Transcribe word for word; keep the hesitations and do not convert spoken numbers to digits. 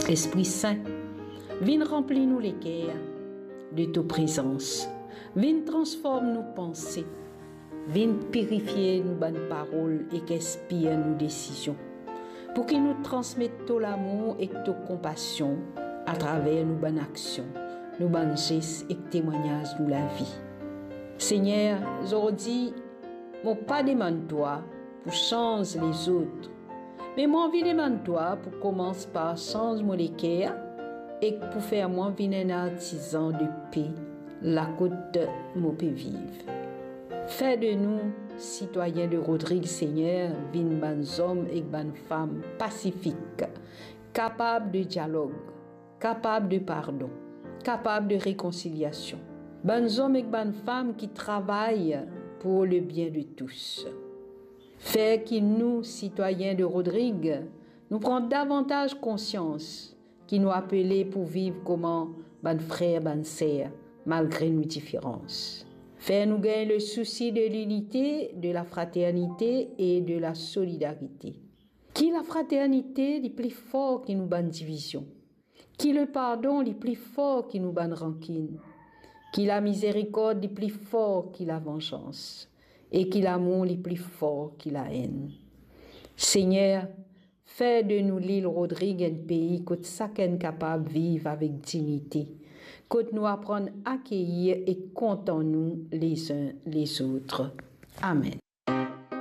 Esprit Saint, viens remplir nous les cœurs de ta présence. Viens transformer nos pensées. Viens purifier nos bonnes paroles et qu'inspire nos décisions. Pour qu'il nous transmette ton amour et ton compassion à travers nos bonnes actions, nos bonnes gestes et témoignages de la vie. Seigneur, aujourd'hui, mon pas demande toi pour changer les autres, mais mon envie demande toi pour commencer par changer mon cœur et pour faire moi venir un artisan de paix, la côte de mon pays vivre. Fais de nous, citoyens de Rodrigue, Seigneur, vin bons hommes et bonnes femmes pacifiques, capables de dialogue, capables de pardon, capables de réconciliation. Bonnes hommes et bonnes femmes qui travaillent pour le bien de tous. Fais que nous, citoyens de Rodrigue, nous prenions davantage conscience qui nous appelons pour vivre comme bonnes frères, bonnes sœurs, malgré nos différences. Fais nous gagner le souci de l'unité, de la fraternité et de la solidarité. Qui la fraternité est plus fort qui nous bonne division. Qui le pardon est plus fort qui nous bonne rancune. Qui la miséricorde est plus fort qui la vengeance. Et qui l'amour est plus fort qui la haine. Seigneur, fais de nous l'île Rodrigue un pays que chacun est capable de vivre avec dignité. Que nous apprenons à accueillir et comptons nous les uns les autres. Amen.